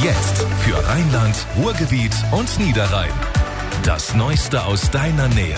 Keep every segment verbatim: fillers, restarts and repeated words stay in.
Jetzt für Rheinland, Ruhrgebiet und Niederrhein. Das Neueste aus deiner Nähe.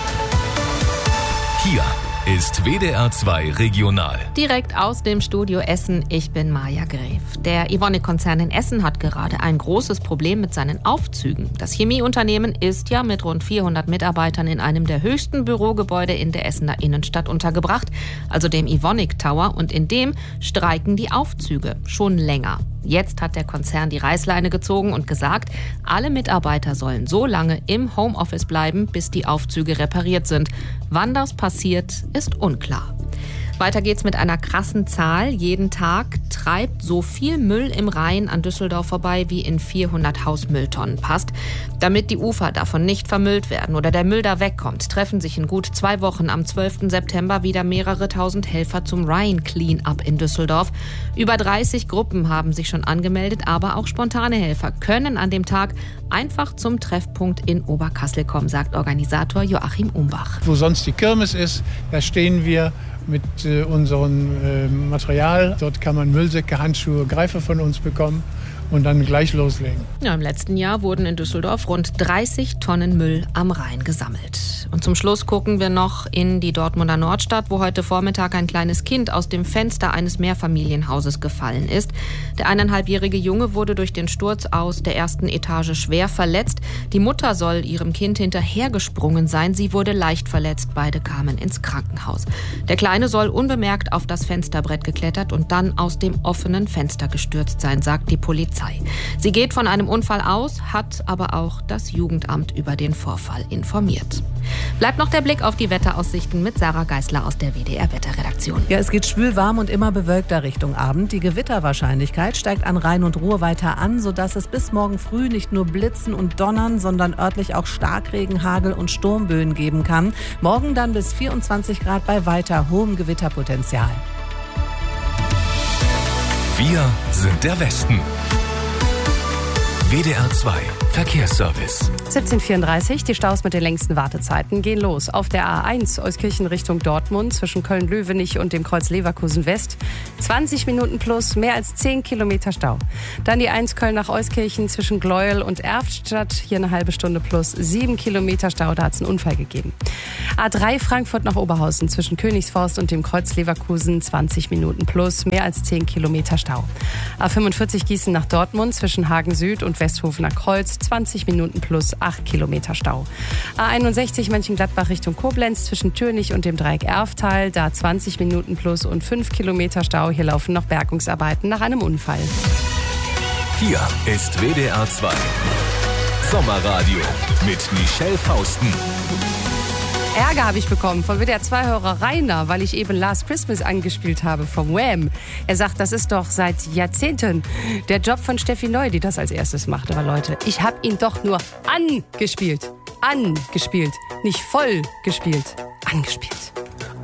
Hier ist W D R zwei Regional. Direkt aus dem Studio Essen, ich bin Maja Gref. Der Evonik-Konzern in Essen hat gerade ein großes Problem mit seinen Aufzügen. Das Chemieunternehmen ist ja mit rund vierhundert Mitarbeitern in einem der höchsten Bürogebäude in der Essener Innenstadt untergebracht, also dem Evonik Tower, und in dem streiken die Aufzüge schon länger. Jetzt hat der Konzern die Reißleine gezogen und gesagt, alle Mitarbeiter sollen so lange im Homeoffice bleiben, bis die Aufzüge repariert sind. Wann das passiert, ist unklar. Weiter geht's mit einer krassen Zahl. Jeden Tag treibt so viel Müll im Rhein an Düsseldorf vorbei, wie in vierhundert Hausmülltonnen passt. Damit die Ufer davon nicht vermüllt werden oder der Müll da wegkommt, treffen sich in gut zwei Wochen am zwölften September wieder mehrere tausend Helfer zum Rhine Clean-Up in Düsseldorf. Über dreißig Gruppen haben sich schon angemeldet, aber auch spontane Helfer können an dem Tag einfach zum Treffpunkt in Oberkassel kommen, sagt Organisator Joachim Umbach. Wo sonst die Kirmes ist, da stehen wir mit äh, unserem äh, Material. Dort kann man Müllsäcke, Handschuhe, Greifer von uns bekommen und dann gleich loslegen. Ja, im letzten Jahr wurden in Düsseldorf rund dreißig Tonnen Müll am Rhein gesammelt. Und zum Schluss gucken wir noch in die Dortmunder Nordstadt, wo heute Vormittag ein kleines Kind aus dem Fenster eines Mehrfamilienhauses gefallen ist. Der eineinhalbjährige Junge wurde durch den Sturz aus der ersten Etage schwer verletzt. Die Mutter soll ihrem Kind hinterhergesprungen sein. Sie wurde leicht verletzt. Beide kamen ins Krankenhaus. Der Kleine soll unbemerkt auf das Fensterbrett geklettert und dann aus dem offenen Fenster gestürzt sein, sagt die Polizei. Sie geht von einem Unfall aus, hat aber auch das Jugendamt über den Vorfall informiert. Bleibt noch der Blick auf die Wetteraussichten mit Sarah Geisler aus der W D R-Wetterredaktion. Ja, es geht schwülwarm und immer bewölkter Richtung Abend. Die Gewitterwahrscheinlichkeit steigt an Rhein und Ruhr weiter an, sodass es bis morgen früh nicht nur Blitzen und Donnern, sondern örtlich auch Starkregen, Hagel und Sturmböen geben kann. Morgen dann bis vierundzwanzig Grad bei weiter hohem Gewitterpotenzial. Wir sind der Westen. W D R zwei Verkehrsservice. siebzehn Uhr vierunddreißig, die Staus mit den längsten Wartezeiten gehen los. Auf der A eins Euskirchen Richtung Dortmund zwischen Köln-Löwenich und dem Kreuz Leverkusen West. zwanzig Minuten plus, mehr als zehn Kilometer Stau. Dann die eins Köln nach Euskirchen zwischen Gleuel und Erftstadt. Hier eine halbe Stunde plus, sieben Kilometer Stau, da hat es einen Unfall gegeben. A drei Frankfurt nach Oberhausen zwischen Königsforst und dem Kreuz Leverkusen. zwanzig Minuten plus, mehr als zehn Kilometer Stau. A fünfundvierzig Gießen nach Dortmund zwischen Hagen Süd und Westhofener Kreuz. zwanzig Minuten plus, acht Kilometer Stau. A einundsechzig Mönchengladbach Richtung Koblenz zwischen Türnich und dem Dreieck Erftal. Da zwanzig Minuten plus und fünf Kilometer Stau. Hier laufen noch Bergungsarbeiten nach einem Unfall. Hier ist W D R zwei Sommerradio mit Michelle Fausten. Ärger habe ich bekommen von W D R zwei-Hörer Rainer, weil ich eben Last Christmas angespielt habe vom Wham. Er sagt, das ist doch seit Jahrzehnten der Job von Steffi Neu, die das als erstes macht. Aber Leute, ich habe ihn doch nur angespielt. Angespielt. Nicht voll gespielt. Angespielt.